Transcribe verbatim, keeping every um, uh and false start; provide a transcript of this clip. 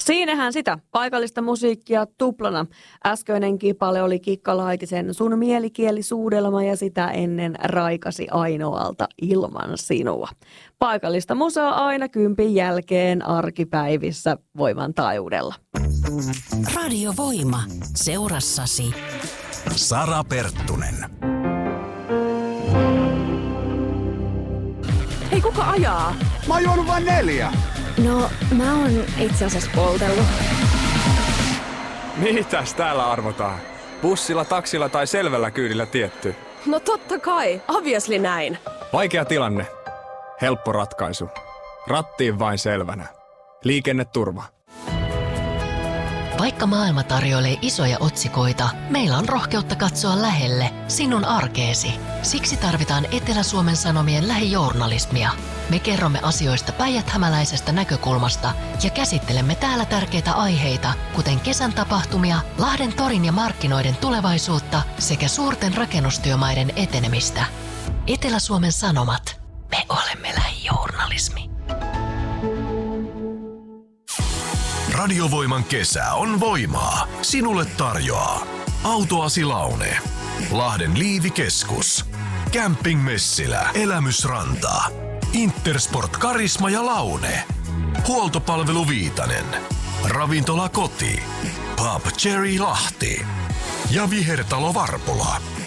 Siinähän sitä, paikallista musiikkia tuplana. Äskeinen kipale oli Kikka Laitisen Sun mielikielisuudelma ja sitä ennen Raikasi Ainoalta Ilman sinua. Paikallista musaa aina kympin jälkeen arkipäivissä Voiman taajuudella. Radio Voima, seurassasi Sara Perttunen. Hei, kuka ajaa? Mä oon juonut vain neljä. No, mä oon itse asiassa poltellut. Mitäs täällä arvotaan? Bussilla, taksilla tai selvällä kyydillä tietty? No totta kai, obviously näin. Vaikea tilanne. Helppo ratkaisu. Rattiin vain selvänä. Liikenneturva. Vaikka maailma tarjoilee isoja otsikoita, meillä on rohkeutta katsoa lähelle sinun arkeesi. Siksi tarvitaan Etelä-Suomen Sanomien lähijournalismia. Me kerromme asioista päijät-hämäläisestä näkökulmasta ja käsittelemme täällä tärkeitä aiheita, kuten kesän tapahtumia, Lahden torin ja markkinoiden tulevaisuutta sekä suurten rakennustyömaiden etenemistä. Etelä-Suomen Sanomat. Me olemme lähijournalismi. Radiovoiman kesä on voimaa. Sinulle tarjoaa Autoasi Laune, Lahden Liivikeskus, Camping Messilä, Elämysrantaa, Intersport Karisma ja Laune, Huoltopalvelu Viitanen, Ravintola Koti, Pub Cherry Lahti ja Vihertalo Varpola.